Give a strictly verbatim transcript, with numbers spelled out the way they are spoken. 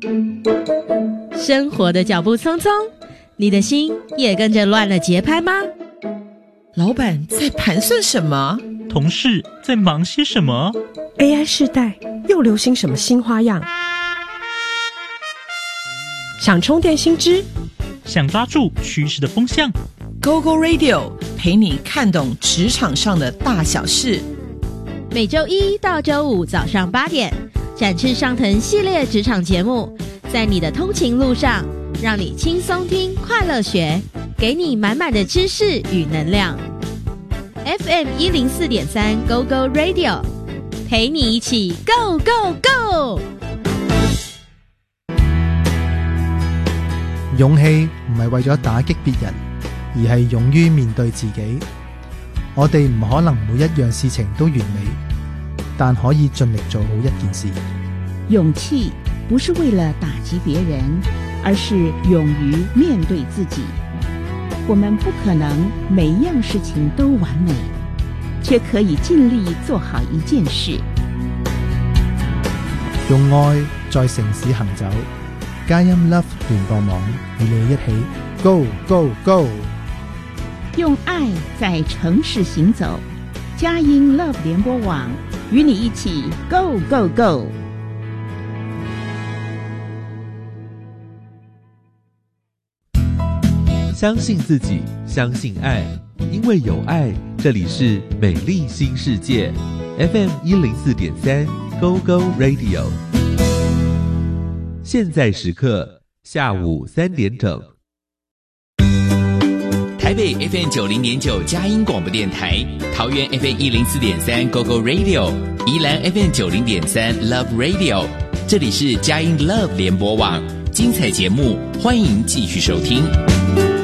生活的脚步匆匆，你的心也跟着乱了节拍吗？ 老板在盘算什么？ 同事在忙些什么？ A I 世代又流行什么新花样？想充电新知， 想抓住趋势的风向， Go Go Radio 陪你看懂职场上的大小事。 每周一到周五早上八点，展翅上腾系列职场节目，在你的通勤路上，让你轻松听，快乐学，给你满满的知识与能量。F M 一零四点三 Go Go Radio， 陪你一起 Go Go Go。 勇氣唔係為咗打擊別人，而係勇於面對自己。我哋唔可能每一樣事情都完美，但可以盡力做好一件事。 勇氣不是為了打擊別人，而是勇於面對自己。我們不可能每一樣事情都完美，卻可以盡力做好一件事。 用愛在城市行走，佳音 Love 聯播網與你一起 Go Go Go。 用愛在城市行走，佳音 Love 聯播網與你一起 Go Go Go。 相信自己，相信爱，因为有爱，这里是美丽新世界 F M 一零四点三 Go Go Radio。现在时刻下午三点整。 台北 F M 九零点九佳音广播电台，桃园 F M 一零四点三 Go Go Radio， 宜兰 F M 九零点三 Love Radio。这里是佳音 Love 联播网，精彩节目欢迎继续收听。